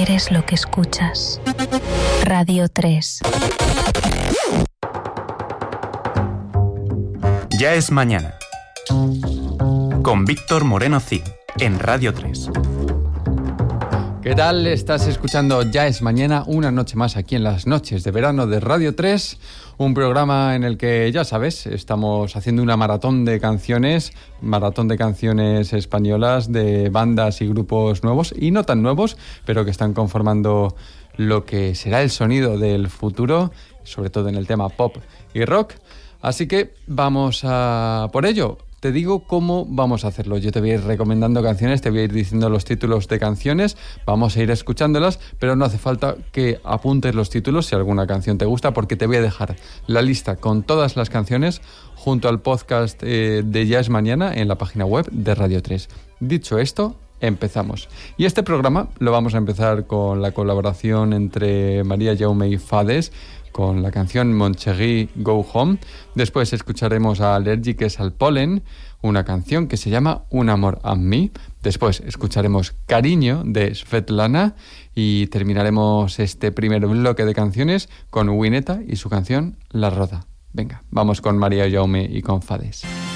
eres lo que escuchas. Radio 3. Ya es mañana. Con Víctor Moreno Cid, en Radio 3. ¿Qué tal? Estás escuchando Ya es mañana, una noche más aquí en las noches de verano de Radio 3, un programa en el que, ya sabes, estamos haciendo una maratón de canciones españolas de bandas y grupos nuevos y no tan nuevos, pero que están conformando lo que será el sonido del futuro, sobre todo en el tema pop y rock. Así que vamos a por ello. Te digo cómo vamos a hacerlo. Yo te voy a ir recomendando canciones, te voy a ir diciendo los títulos de canciones, vamos a ir escuchándolas, pero no hace falta que apuntes los títulos si alguna canción te gusta, porque te voy a dejar la lista con todas las canciones junto al podcast de Ya es Mañana en la página web de Radio 3. Dicho esto, empezamos. Y este programa lo vamos a empezar con la colaboración entre María Jaume y Fades, con la canción Mon Chéri Go Home. Después escucharemos a Allergiques al Polen, una canción que se llama Un amor a mí. Después escucharemos Cariño de Svetlana y terminaremos este primer bloque de canciones con Wineta y su canción La Roda. Venga, vamos con María Jaume y con Fades.